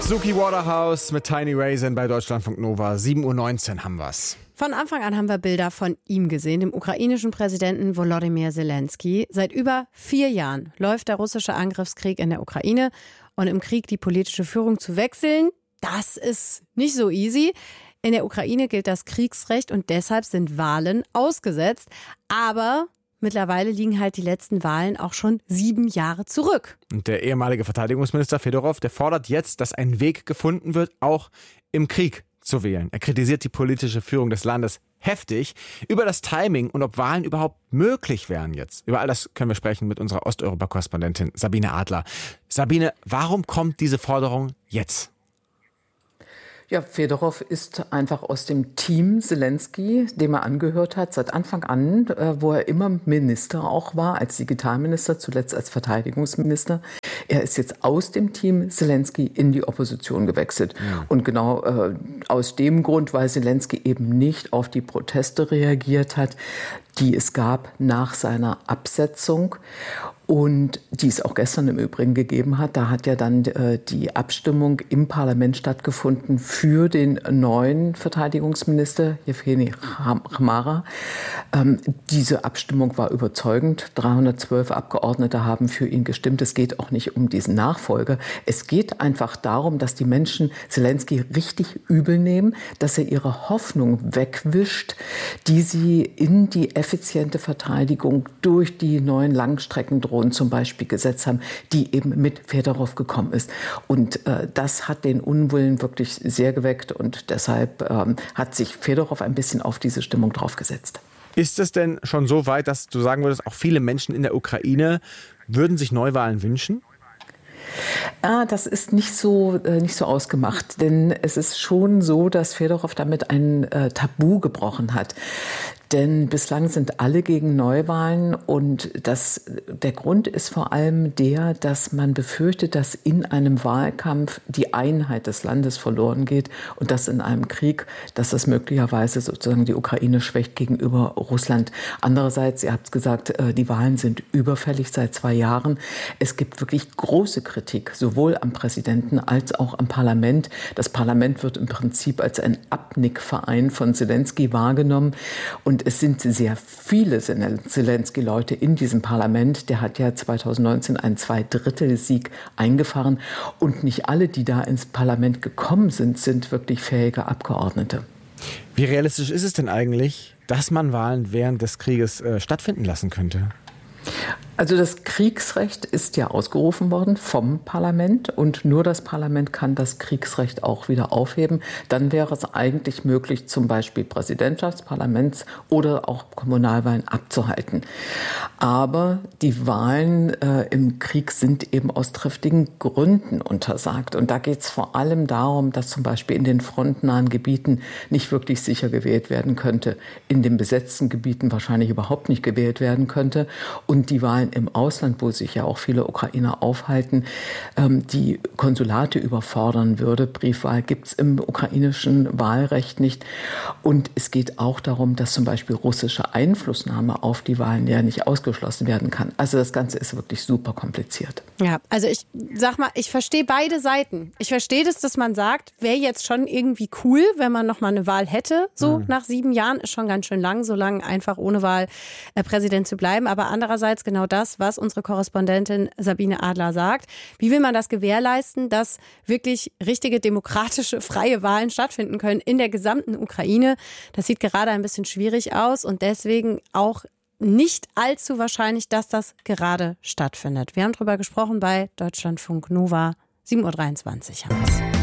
Suki Waterhouse mit Tiny Raisin bei Deutschlandfunk Nova. 7:19 Uhr haben wir's. Von Anfang an haben wir Bilder von ihm gesehen, dem ukrainischen Präsidenten Volodymyr Zelensky. Seit über 4 Jahren läuft der russische Angriffskrieg in der Ukraine. Und im Krieg die politische Führung zu wechseln, das ist nicht so easy. In der Ukraine gilt das Kriegsrecht und deshalb sind Wahlen ausgesetzt. Aber mittlerweile liegen halt die letzten Wahlen auch schon 7 Jahre zurück. Und der ehemalige Verteidigungsminister Fedorov, der fordert jetzt, dass ein Weg gefunden wird, auch im Krieg zu wählen. Er kritisiert die politische Führung des Landes heftig. Über das Timing und ob Wahlen überhaupt möglich wären jetzt. Über all das können wir sprechen mit unserer Osteuropa-Korrespondentin Sabine Adler. Sabine, warum kommt diese Forderung jetzt? Ja, Fedorov ist einfach aus dem Team Zelensky, dem er angehört hat, seit Anfang an, wo er immer Minister auch war, als Digitalminister, zuletzt als Verteidigungsminister. Er ist jetzt aus dem Team Zelensky in die Opposition gewechselt. Ja. Und genau aus dem Grund, weil Zelensky eben nicht auf die Proteste reagiert hat, die es gab nach seiner Absetzung und die es auch gestern im Übrigen gegeben hat. Da hat ja dann die Abstimmung im Parlament stattgefunden für den neuen Verteidigungsminister, Jewgeni Chmara. Diese Abstimmung war überzeugend. 312 Abgeordnete haben für ihn gestimmt. Es geht auch nicht um diesen Nachfolger. Es geht einfach darum, dass die Menschen Zelensky richtig übel nehmen, dass er ihre Hoffnung wegwischt, die sie in die effiziente Verteidigung durch die neuen Langstreckendrohnen zum Beispiel gesetzt haben, die eben mit Fedorov gekommen ist. Und das hat den Unwillen wirklich sehr geweckt und deshalb hat sich Fedorov ein bisschen auf diese Stimmung draufgesetzt. Ist es denn schon so weit, dass du sagen würdest, auch viele Menschen in der Ukraine würden sich Neuwahlen wünschen? Das ist nicht so ausgemacht, denn es ist schon so, dass Fedorov damit ein Tabu gebrochen hat. Denn bislang sind alle gegen Neuwahlen und der Grund ist vor allem der, dass man befürchtet, dass in einem Wahlkampf die Einheit des Landes verloren geht und dass in einem Krieg, dass das möglicherweise sozusagen die Ukraine schwächt gegenüber Russland. Andererseits, ihr habt gesagt, die Wahlen sind überfällig seit 2 Jahren. Es gibt wirklich große Kritik, sowohl am Präsidenten als auch am Parlament. Das Parlament wird im Prinzip als ein Abnickverein von Zelensky wahrgenommen. Und es sind sehr viele Zelensky-Leute in diesem Parlament. Der hat ja 2019 einen 2/3 eingefahren. Und nicht alle, die da ins Parlament gekommen sind, sind wirklich fähige Abgeordnete. Wie realistisch ist es denn eigentlich, dass man Wahlen während des Krieges stattfinden lassen könnte? Also das Kriegsrecht ist ja ausgerufen worden vom Parlament und nur das Parlament kann das Kriegsrecht auch wieder aufheben. Dann wäre es eigentlich möglich, zum Beispiel Präsidentschafts-, Parlaments- oder auch Kommunalwahlen abzuhalten. Aber die Wahlen im Krieg sind eben aus triftigen Gründen untersagt. Und da geht es vor allem darum, dass zum Beispiel in den frontnahen Gebieten nicht wirklich sicher gewählt werden könnte, in den besetzten Gebieten wahrscheinlich überhaupt nicht gewählt werden könnte und die Wahlen im Ausland, wo sich ja auch viele Ukrainer aufhalten, die Konsulate überfordern würde. Briefwahl gibt es im ukrainischen Wahlrecht nicht. Und es geht auch darum, dass zum Beispiel russische Einflussnahme auf die Wahlen ja nicht ausgeschlossen werden kann. Also das Ganze ist wirklich super kompliziert. Ja, also ich sag mal, ich verstehe beide Seiten. Ich verstehe das, dass man sagt, wäre jetzt schon irgendwie cool, wenn man noch mal eine Wahl hätte. So nach 7 Jahren ist schon ganz schön lang, so lange einfach ohne Wahl Präsident zu bleiben. Aber andererseits genau das, was unsere Korrespondentin Sabine Adler sagt. Wie will man das gewährleisten, dass wirklich richtige demokratische, freie Wahlen stattfinden können in der gesamten Ukraine? Das sieht gerade ein bisschen schwierig aus und deswegen auch nicht allzu wahrscheinlich, dass das gerade stattfindet. Wir haben darüber gesprochen bei Deutschlandfunk Nova. 7:23 Uhr haben wir es.